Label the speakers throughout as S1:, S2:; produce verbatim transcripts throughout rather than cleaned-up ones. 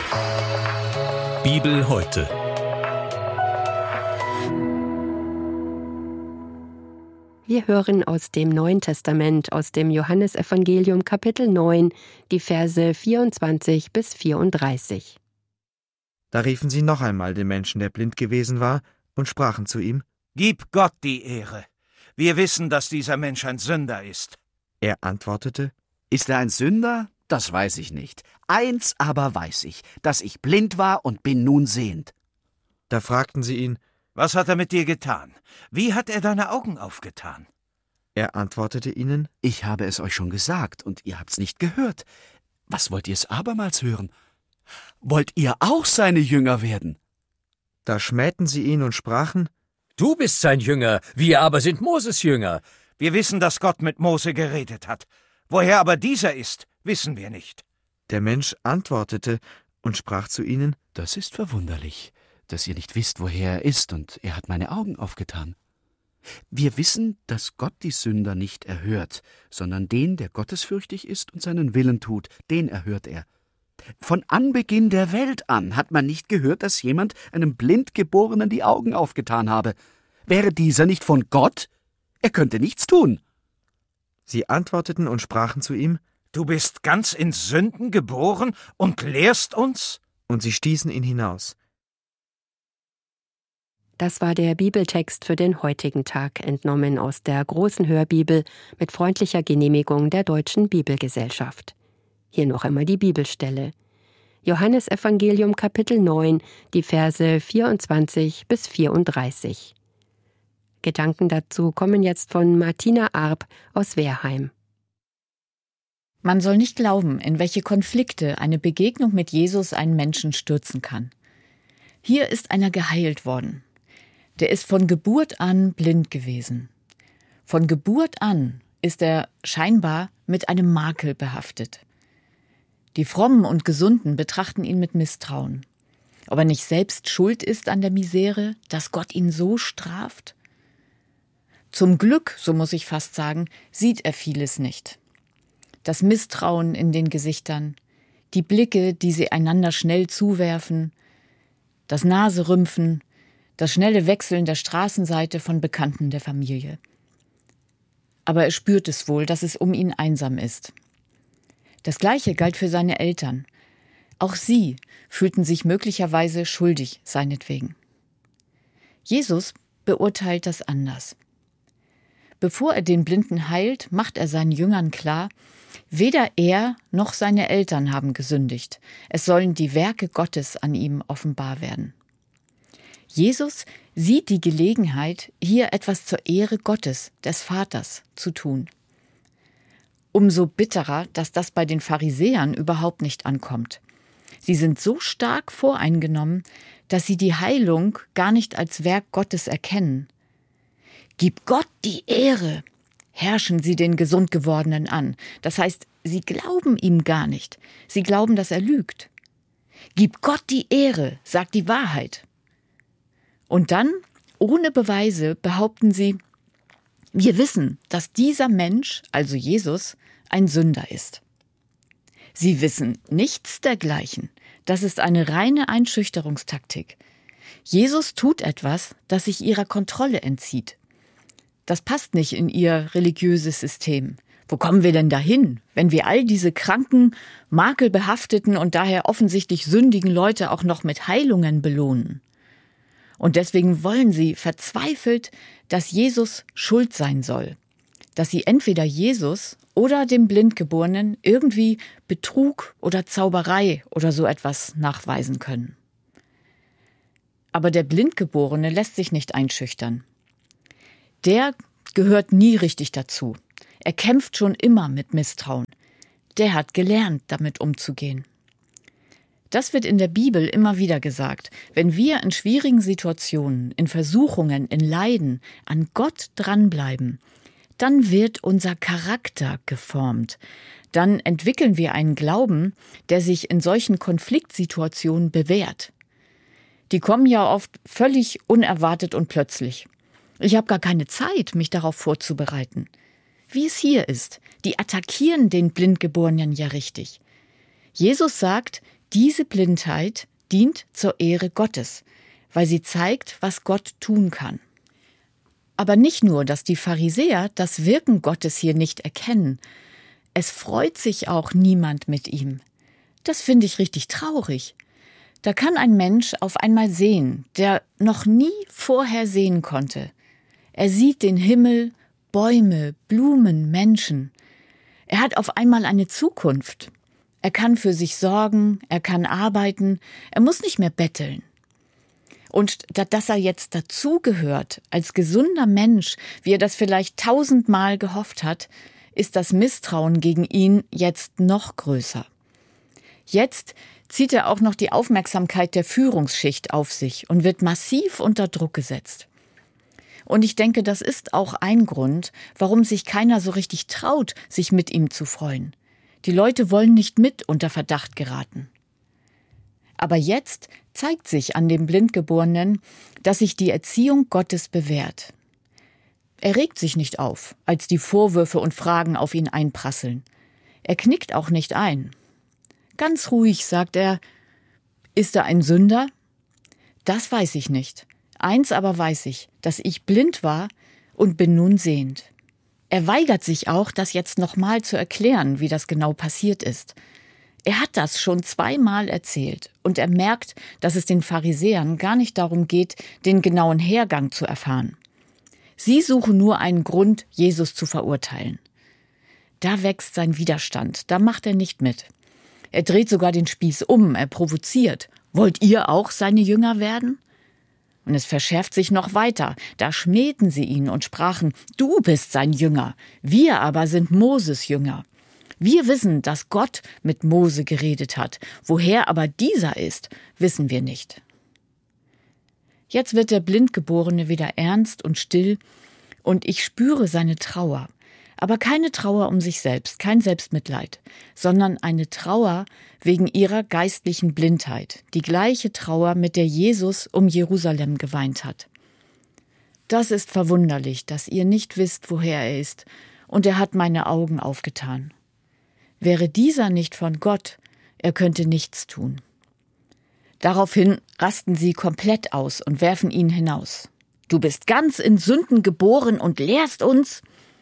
S1: Bibel heute.
S2: Wir hören aus dem Neuen Testament, aus dem Johannesevangelium Kapitel neun, die Verse vierundzwanzig bis vierunddreißig.
S3: Da riefen sie noch einmal den Menschen, der blind gewesen war, und sprachen zu ihm:
S4: Gib Gott die Ehre. Wir wissen, dass dieser Mensch ein Sünder ist.
S3: Er antwortete:
S5: Ist er ein Sünder? Das weiß ich nicht. Eins aber weiß ich, dass ich blind war und bin nun sehend.
S3: Da fragten sie ihn:
S4: Was hat er mit dir getan? Wie hat er deine Augen aufgetan?
S3: Er antwortete ihnen:
S5: Ich habe es euch schon gesagt, und ihr habt's nicht gehört. Was wollt ihr es abermals hören? Wollt ihr auch seine Jünger werden?
S3: Da schmähten sie ihn und sprachen:
S1: Du bist sein Jünger, wir aber sind Moses Jünger.
S4: Wir wissen, dass Gott mit Mose geredet hat. Woher aber dieser ist, wissen wir nicht.
S3: Der Mensch antwortete und sprach zu ihnen:
S5: Das ist verwunderlich, dass ihr nicht wisst, woher er ist, und er hat meine Augen aufgetan. Wir wissen, dass Gott die Sünder nicht erhört, sondern den, der gottesfürchtig ist und seinen Willen tut, den erhört er. Von Anbeginn der Welt an hat man nicht gehört, dass jemand einem Blindgeborenen die Augen aufgetan habe. Wäre dieser nicht von Gott? Er könnte nichts tun.
S3: Sie antworteten und sprachen zu ihm:
S4: Du bist ganz in Sünden geboren und lehrst uns?
S3: Und sie stießen ihn hinaus.
S2: Das war der Bibeltext für den heutigen Tag, entnommen aus der Großen Hörbibel mit freundlicher Genehmigung der Deutschen Bibelgesellschaft. Hier noch einmal die Bibelstelle. Johannesevangelium Kapitel neun, die Verse vierundzwanzig bis vierunddreißig. Gedanken dazu kommen jetzt von Martina Arp aus Wehrheim.
S6: Man soll nicht glauben, in welche Konflikte eine Begegnung mit Jesus einen Menschen stürzen kann. Hier ist einer geheilt worden. Der ist von Geburt an blind gewesen. Von Geburt an ist er scheinbar mit einem Makel behaftet. Die Frommen und Gesunden betrachten ihn mit Misstrauen. Ob er nicht selbst schuld ist an der Misere, dass Gott ihn so straft? Zum Glück, so muss ich fast sagen, sieht er vieles nicht. Das Misstrauen in den Gesichtern, die Blicke, die sie einander schnell zuwerfen, das Naserümpfen, das schnelle Wechseln der Straßenseite von Bekannten der Familie. Aber er spürt es wohl, dass es um ihn einsam ist. Das Gleiche galt für seine Eltern. Auch sie fühlten sich möglicherweise schuldig seinetwegen. Jesus beurteilt das anders. Bevor er den Blinden heilt, macht er seinen Jüngern klar, weder er noch seine Eltern haben gesündigt. Es sollen die Werke Gottes an ihm offenbar werden. Jesus sieht die Gelegenheit, hier etwas zur Ehre Gottes, des Vaters, zu tun. Umso bitterer, dass das bei den Pharisäern überhaupt nicht ankommt. Sie sind so stark voreingenommen, dass sie die Heilung gar nicht als Werk Gottes erkennen. Gib Gott die Ehre, herrschen sie den Gesundgewordenen an. Das heißt, sie glauben ihm gar nicht. Sie glauben, dass er lügt. Gib Gott die Ehre, sagt die Wahrheit. Und dann, ohne Beweise, behaupten sie, wir wissen, dass dieser Mensch, also Jesus, ein Sünder ist. Sie wissen nichts dergleichen. Das ist eine reine Einschüchterungstaktik. Jesus tut etwas, das sich ihrer Kontrolle entzieht. Das passt nicht in ihr religiöses System. Wo kommen wir denn dahin, wenn wir all diese kranken, makelbehafteten und daher offensichtlich sündigen Leute auch noch mit Heilungen belohnen? Und deswegen wollen sie verzweifelt, dass Jesus schuld sein soll. Dass sie entweder Jesus oder dem Blindgeborenen irgendwie Betrug oder Zauberei oder so etwas nachweisen können. Aber der Blindgeborene lässt sich nicht einschüchtern. Der gehört nie richtig dazu. Er kämpft schon immer mit Misstrauen. Der hat gelernt, damit umzugehen. Das wird in der Bibel immer wieder gesagt. Wenn wir in schwierigen Situationen, in Versuchungen, in Leiden an Gott dranbleiben, dann wird unser Charakter geformt. Dann entwickeln wir einen Glauben, der sich in solchen Konfliktsituationen bewährt. Die kommen ja oft völlig unerwartet und plötzlich. Ich habe gar keine Zeit, mich darauf vorzubereiten. Wie es hier ist, die attackieren den Blindgeborenen ja richtig. Jesus sagt, Diese Blindheit dient zur Ehre Gottes, weil sie zeigt, was Gott tun kann. Aber nicht nur, dass die Pharisäer das Wirken Gottes hier nicht erkennen, es freut sich auch niemand mit ihm. Das finde ich richtig traurig. Da kann ein Mensch auf einmal sehen, der noch nie vorher sehen konnte. Er sieht den Himmel, Bäume, Blumen, Menschen. Er hat auf einmal eine Zukunft. Er kann für sich sorgen, er kann arbeiten, er muss nicht mehr betteln. Und dass er jetzt dazugehört, als gesunder Mensch, wie er das vielleicht tausendmal gehofft hat, ist das Misstrauen gegen ihn jetzt noch größer. Jetzt zieht er auch noch die Aufmerksamkeit der Führungsschicht auf sich und wird massiv unter Druck gesetzt. Und ich denke, das ist auch ein Grund, warum sich keiner so richtig traut, sich mit ihm zu freuen. Die Leute wollen nicht mit unter Verdacht geraten. Aber jetzt zeigt sich an dem Blindgeborenen, dass sich die Erziehung Gottes bewährt. Er regt sich nicht auf, als die Vorwürfe und Fragen auf ihn einprasseln. Er knickt auch nicht ein. Ganz ruhig sagt er, ist er ein Sünder? Das weiß ich nicht. Eins aber weiß ich, dass ich blind war und bin nun sehend. Er weigert sich auch, das jetzt nochmal zu erklären, wie das genau passiert ist. Er hat das schon zweimal erzählt und er merkt, dass es den Pharisäern gar nicht darum geht, den genauen Hergang zu erfahren. Sie suchen nur einen Grund, Jesus zu verurteilen. Da wächst sein Widerstand, da macht er nicht mit. Er dreht sogar den Spieß um, er provoziert. Wollt ihr auch seine Jünger werden? Und es verschärft sich noch weiter. Da schmähten sie ihn und sprachen, du bist sein Jünger, wir aber sind Moses Jünger. Wir wissen, dass Gott mit Mose geredet hat. Woher aber dieser ist, wissen wir nicht. Jetzt wird der Blindgeborene wieder ernst und still und ich spüre seine Trauer. Aber keine Trauer um sich selbst, kein Selbstmitleid, sondern eine Trauer wegen ihrer geistlichen Blindheit. Die gleiche Trauer, mit der Jesus um Jerusalem geweint hat. Das ist verwunderlich, dass ihr nicht wisst, woher er ist, und er hat meine Augen aufgetan. Wäre dieser nicht von Gott, er könnte nichts tun. Daraufhin rasten sie komplett aus und werfen ihn hinaus. Du bist ganz in Sünden geboren und lehrst uns?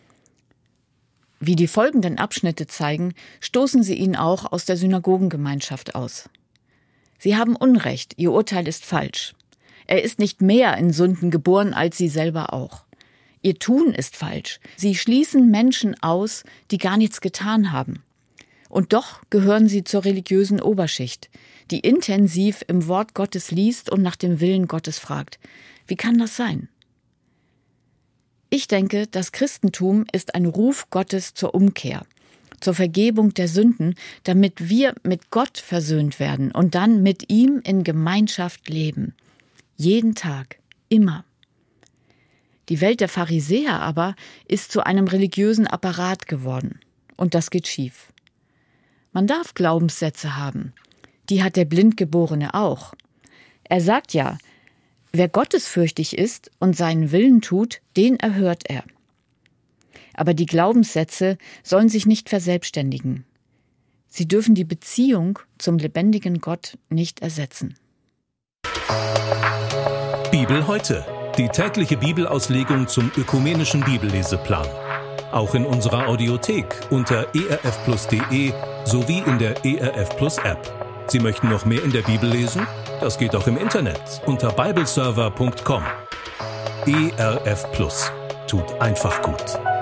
S6: Wie die folgenden Abschnitte zeigen, stoßen sie ihn auch aus der Synagogengemeinschaft aus. Sie haben Unrecht, ihr Urteil ist falsch. Er ist nicht mehr in Sünden geboren als sie selber auch. Ihr Tun ist falsch. Sie schließen Menschen aus, die gar nichts getan haben. Und doch gehören sie zur religiösen Oberschicht, die intensiv im Wort Gottes liest und nach dem Willen Gottes fragt. Wie kann das sein? Ich denke, das Christentum ist ein Ruf Gottes zur Umkehr, zur Vergebung der Sünden, damit wir mit Gott versöhnt werden und dann mit ihm in Gemeinschaft leben. Jeden Tag, immer. Die Welt der Pharisäer aber ist zu einem religiösen Apparat geworden. Und das geht schief. Man darf Glaubenssätze haben. Die hat der Blindgeborene auch. Er sagt ja, wer gottesfürchtig ist und seinen Willen tut, den erhört er. Aber die Glaubenssätze sollen sich nicht verselbstständigen. Sie dürfen die Beziehung zum lebendigen Gott nicht ersetzen.
S7: Bibel heute. Die tägliche Bibelauslegung zum ökumenischen Bibelleseplan. Auch in unserer Audiothek unter e r f plus punkt d e sowie in der E R F Plus App. Sie möchten noch mehr in der Bibel lesen? Das geht auch im Internet unter bibleserver punkt com. E R F Plus. Tut einfach gut.